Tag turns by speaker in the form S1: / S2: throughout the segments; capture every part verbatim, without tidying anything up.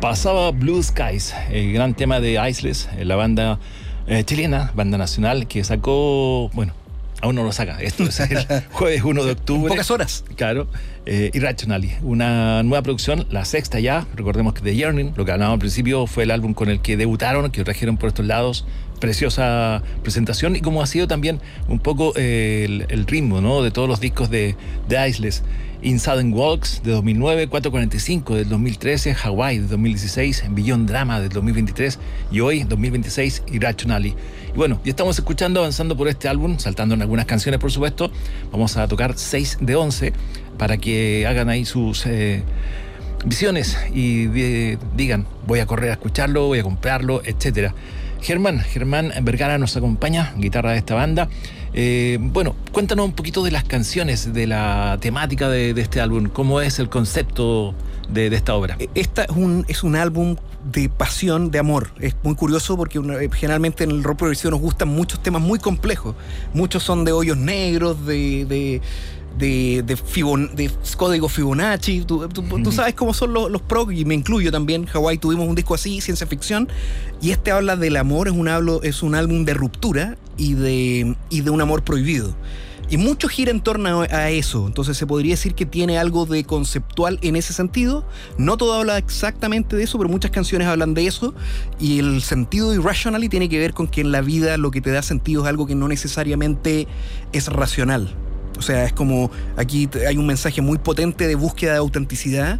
S1: Pasaba Blue Skies, el gran tema de Isles, la banda eh, chilena, banda nacional, que sacó, bueno, aún no lo saca, esto es el jueves uno de octubre.
S2: En pocas horas.
S1: Claro, eh, Irrationally, una nueva producción, la sexta ya. Recordemos que The Yearning, lo que hablábamos al principio, fue el álbum con el que debutaron, que trajeron por estos lados. Preciosa presentación, y como ha sido también un poco eh, el, el ritmo, ¿no?, de todos los discos de, de Isles. In Sudden Walks de dos mil nueve, cuatrocientos cuarenta y cinco del dos mil trece, Hawaii de dos mil dieciséis, Beyond Drama del dos mil veintitrés y hoy, dos mil veintiséis, Irrationally. Y bueno, ya estamos escuchando, avanzando por este álbum, saltando en algunas canciones, por supuesto. Vamos a tocar seis de once para que hagan ahí sus eh, visiones y de, digan, voy a correr a escucharlo, voy a comprarlo, etcétera. Germán, Germán Vergara nos acompaña, guitarra de esta banda. Eh, bueno, cuéntanos un poquito de las canciones, de la temática de, de este álbum. ¿Cómo es el concepto de, de esta obra?
S2: Esta es un, es un álbum de pasión, de amor. Es muy curioso porque una, generalmente en el rock progresivo nos gustan muchos temas muy complejos. Muchos son de hoyos negros, de... de De, de, Fibon, de código Fibonacci. Tú, tú, tú sabes cómo son los, los prog, y me incluyo también. Hawaii tuvimos un disco así, ciencia ficción, y este habla del amor. Es un, hablo, es un álbum de ruptura y de, y de un amor prohibido, y mucho gira en torno a eso. Entonces se podría decir que tiene algo de conceptual en ese sentido. No todo habla exactamente de eso, pero muchas canciones hablan de eso, y el sentido de Irrationally tiene que ver con que en la vida lo que te da sentido es algo que no necesariamente es racional. O sea, es como, aquí hay un mensaje muy potente de búsqueda de autenticidad,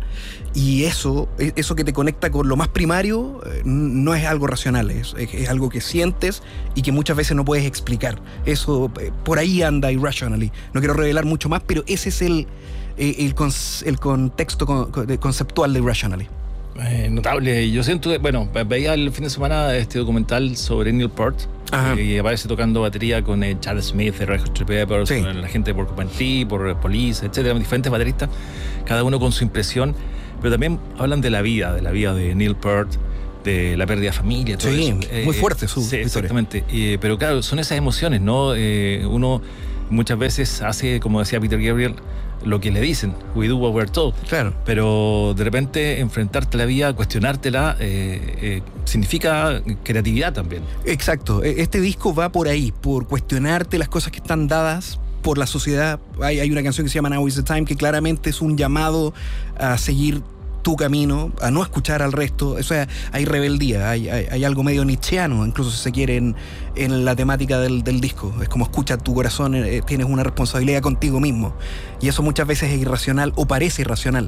S2: y eso, eso que te conecta con lo más primario, no es algo racional, es, es algo que sientes y que muchas veces no puedes explicar. Eso, por ahí anda Irrationally. No quiero revelar mucho más, pero ese es el, el, el contexto conceptual de Irrationally.
S1: Eh, notable. Yo siento que, bueno, veía el fin de semana este documental sobre Neil Peart, eh, y aparece tocando batería con eh, Charles Smith, Red Hot Chili Peppers, sí, con la gente de Porcupine Tree, por Police, etcétera, diferentes bateristas, cada uno con su impresión, pero también hablan de la vida, de la vida de Neil Peart, de la pérdida de familia, todo
S2: sí,
S1: eso. Eh,
S2: muy fuerte su
S1: sí,
S2: historia.
S1: Exactamente. Eh, pero claro, son esas emociones, ¿no? Eh, uno muchas veces hace, como decía Peter Gabriel, lo que le dicen, we do what we're told.
S2: Claro.
S1: Pero de repente enfrentarte a la vida, cuestionártela, eh, eh, significa creatividad también.
S2: Exacto. Este disco va por ahí, por cuestionarte las cosas que están dadas por la sociedad. Hay, hay una canción que se llama Now is the Time, que claramente es un llamado a seguir tu camino, a no escuchar al resto. O sea, hay rebeldía, hay, hay, hay algo medio nietzscheano, incluso si se quiere, en, en la temática del, del disco. Es como escucha tu corazón, eh, tienes una responsabilidad contigo mismo, y eso muchas veces es irracional o parece irracional.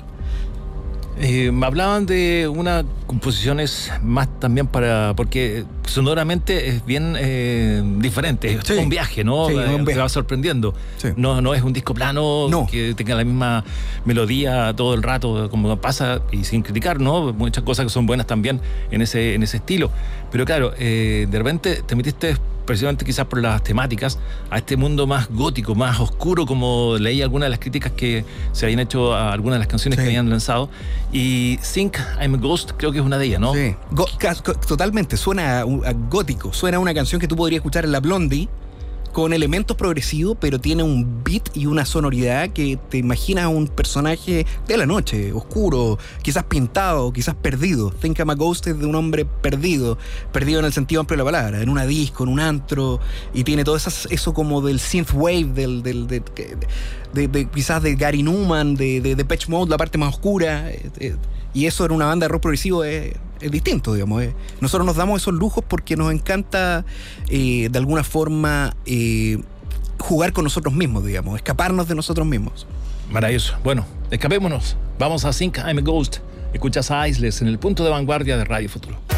S1: Eh, me hablaban de unas composiciones más también para, porque sonoramente es bien eh, diferente, es sí, un viaje, ¿no?
S2: Sí, un viaje.
S1: Te va sorprendiendo.
S2: Sí.
S1: No, no es un disco plano, no, que tenga la misma melodía todo el rato, como pasa, y sin criticar, ¿no? Muchas cosas que son buenas también en ese, en ese estilo. Pero claro, eh, de repente te metiste, precisamente quizás por las temáticas, a este mundo más gótico, más oscuro, como leí algunas de las críticas que se habían hecho a algunas de las canciones, sí, que habían lanzado. Y Think I'm a Ghost creo que es una de ellas, ¿no?
S2: Sí, Go- totalmente, suena a, a gótico, suena a una canción que tú podrías escuchar en la Blondie, con elementos progresivos, pero tiene un beat y una sonoridad que te imaginas a un personaje de la noche, oscuro, quizás pintado, quizás perdido. Think I'm a Ghost es de un hombre perdido, perdido en el sentido amplio de la palabra, en una disco, en un antro, y tiene todo eso, eso como del synthwave, del, del, de, de, de, de, quizás de Gary Numan, de, de Depeche Mode, la parte más oscura, eh, eh, y eso en una banda de rock progresivo es... es distinto, digamos. Eh. Nosotros nos damos esos lujos porque nos encanta eh, de alguna forma eh, jugar con nosotros mismos, digamos, escaparnos de nosotros mismos.
S1: Maravilloso. Bueno, escapémonos. Vamos a Think I'm a Ghost. Escuchas a Isles en el punto de vanguardia de Radio Futuro.